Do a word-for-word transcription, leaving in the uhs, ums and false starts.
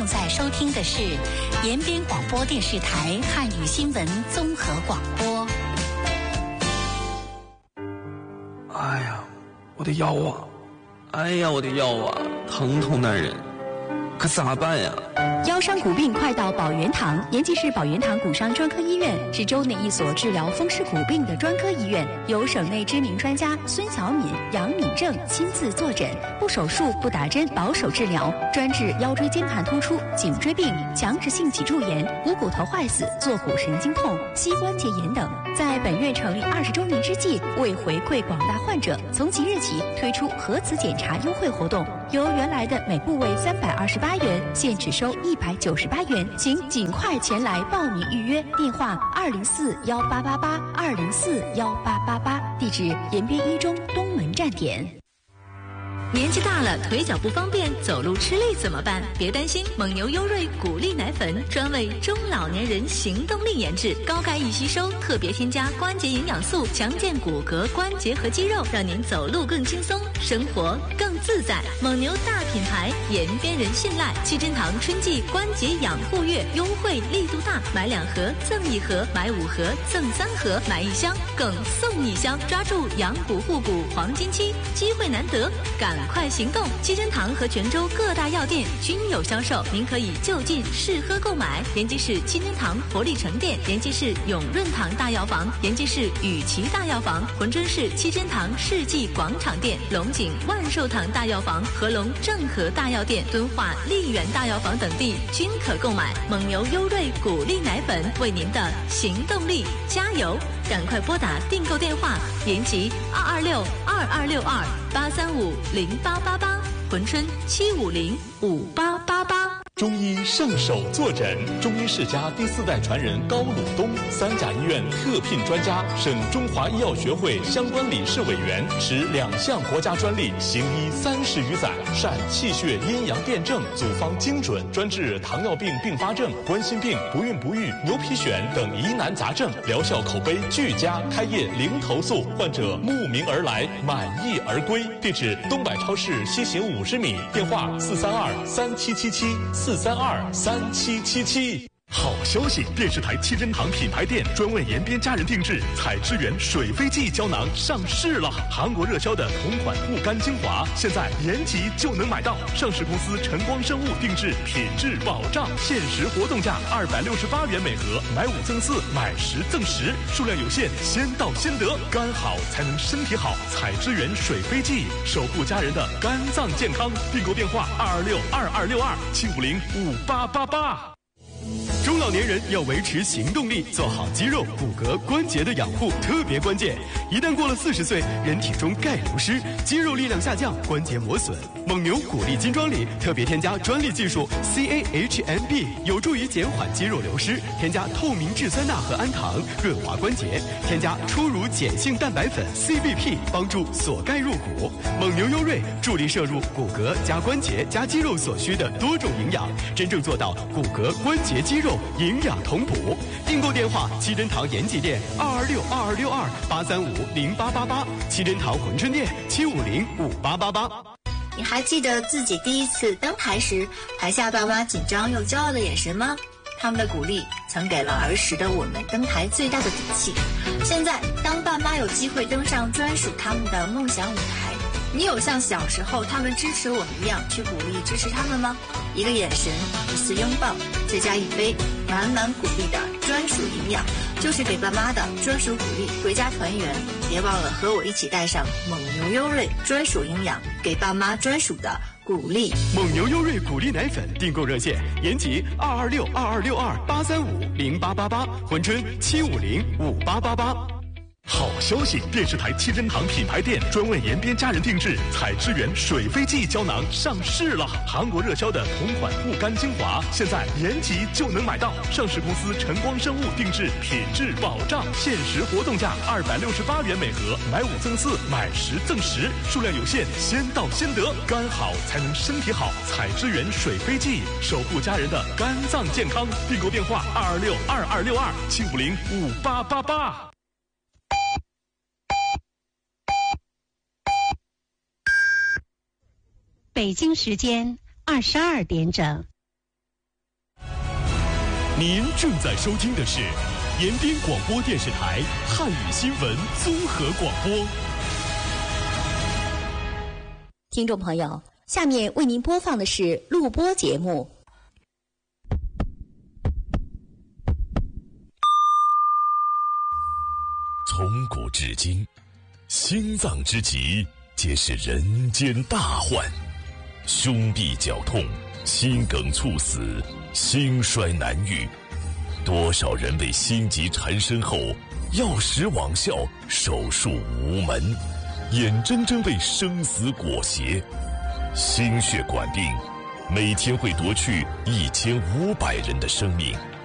在收听的是延边广播电视台汉语新闻综合广播。 哎呀，我的腰啊！哎呀，我的腰啊，疼痛难忍，可咋办呀？ 腰伤骨病快到保元堂，延吉市保元堂骨伤专科医院是州内一所治疗风湿骨病的专科医院，由省内知名专家孙小敏、杨敏正亲自坐诊，不手术、不打针，保守治疗，专治腰椎间盘突出、颈椎病、强直性脊柱炎、股骨头坏死、坐骨神经痛、膝关节炎等。在本院成立二十周年之际，为回馈广大患者，从即日起推出核磁检查优惠活动，由原来的每部位三百二十八元，现只收一百九十八元，请尽快前来报名预约。电话二零四幺八八八二零四幺八八八，地址延边一中东门站点。 年纪大了，腿脚不方便，走路吃力怎么办？别担心，蒙牛优瑞骨力奶粉专为中老年人行动力研制，高钙易吸收，特别添加关节营养素，强健骨骼、关节和肌肉，让您走路更轻松，生活更自在。蒙牛大品牌，延边人信赖。七珍堂春季关节养护月优惠力度大，买两盒赠一盒，买五盒赠三盒，买一箱更送一箱，抓住养骨护骨黄金期，机会难得，赶快行动！七珍堂和泉州各大药店均有销售，您可以就近试喝购买。延吉市七珍堂活力城店、延吉市永润堂大药房、延吉市雨琦大药房、珲春市七珍堂世纪广场店、龙井万寿堂大药房、合龙正和大药店、敦化丽园大药房等地均可购买。蒙牛优瑞骨力奶粉为您的行动力加油！赶快拨打订购电话：延吉二二六二二六二八三五零八八八，珲春七五零五八八八。 中医上手坐诊，中医世家第四代传人高鲁东，三甲医院特聘专家，省中华医药学会相关理事委员，持两项国家专利，行医三十余载，善气血阴阳辩证，组方精准，专治糖尿病并发症、冠心病、不孕不育、牛皮癣等疑难杂症，疗效口碑俱佳，开业零投诉，患者慕名而来，满意而归。地址：东百超市西行五十米，电话四三二三七七七。四三二三七七七。好消息！电视台七珍堂品牌店专为延边家人定制彩之源水飞剂胶囊上市了。韩国热销的同款护肝精华，现在延吉就能买到。上市公司晨光生物定制，品质保障，限时活动价二百六十八元每盒，买五赠四，买十赠十，数量有限，先到先得。肝好才能身体好，彩之源水飞剂守护家人的肝脏健康。订购电话二二六二二六二七五零五八八八。中老年人要维持行动力，做好肌肉、骨骼、关节的养护特别关键。一旦过了四十岁，人体中钙流失，肌肉力量下降，关节磨损。蒙牛骨力金装里特别添加专利技术 C A H M B， 有助于减缓肌肉流失。添加透明质酸钠和氨糖，润滑关节。添加初乳碱性蛋白粉 C B P， 帮助锁钙入骨。蒙牛优瑞助力摄入骨骼加关节加肌肉所需的多种营养，真正做到骨骼、关节、肌肉营养同补。订购电话：七珍堂延吉店二二六二二六二八三五零八八八，七珍堂珲春店七五零五八八八。 你还记得自己第一次登台时，台下爸妈紧张又骄傲的眼神吗？他们的鼓励曾给了儿时的我们登台最大的底气。现在，当爸妈有机会登上专属他们的梦想舞台，你有像小时候他们支持我们一样去鼓励支持他们吗？一个眼神，一次拥抱，再加一杯满满鼓励的专属营养，就是给爸妈的专属鼓励。回家团圆，别忘了和我一起带上蒙牛优瑞专属营养，给爸妈专属的鼓励。 蒙牛优瑞鼓励奶粉订购热线：延吉二二六二二六二八三五零八八八，珲春七五零五八八八。好消息！电视台七珍堂品牌店专为延边家人定制彩之源水飞剂胶囊上市了。韩国热销的同款护肝精华，现在延吉就能买到。上市公司晨光生物定制，品质保障，限时活动价二百六十八元每盒，买五赠四，买十赠十，数量有限，先到先得。肝好才能身体好，彩之源水飞剂守护家人的肝脏健康。订购电话二二六二二六二七五零五八八八。 北京时间二十二点整。 您正在收听的是延边广播电视台汉语新闻综合广播。 听众朋友，下面为您播放的是录播节目。 从古至今，心脏之疾皆是人间大患，胸痹绞痛、心梗猝死、心衰难愈，多少人为心疾缠身后药石罔效，手术无门，眼睁睁被生死裹挟。心血管病每天会夺去一千五百人的生命。